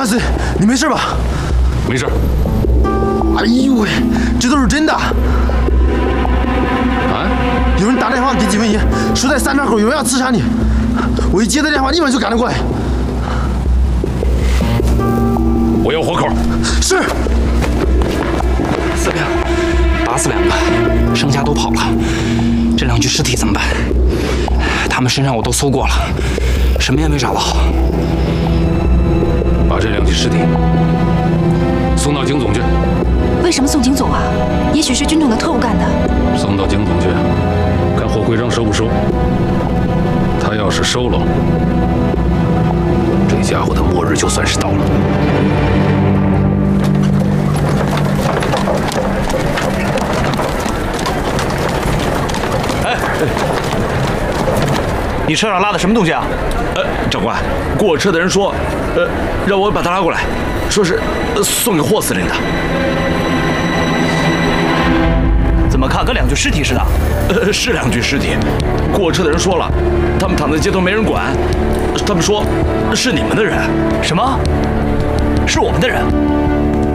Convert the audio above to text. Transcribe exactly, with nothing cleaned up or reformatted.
韩森，你没事吧？ 没事。 哎呦喂，这都是真的。 啊！ 有人打电话给金文爷，说在三岔口有人要刺杀你。我一接到电话，立马就赶了过来。 我要活口。 是。 司令，打死两个，剩下都跑了。这两具尸体怎么办？他们身上我都搜过了，什么也没找到。 把这两具尸体送到警总去。 为什么送警总啊？也许是军统的特务干的。 送到警总去，看霍会章收不收。他要是收了，这家伙的末日就算是到了。 哎，你车上拉的什么东西啊？ 呃，长官，过车的人说，呃，让我把他拉过来，说是、呃、送给霍司令的。 怎么看跟两具尸体似的？ 呃，是两具尸体。过车的人说了，他们躺在街头没人管，他们说是你们的人。 什么？是我们的人？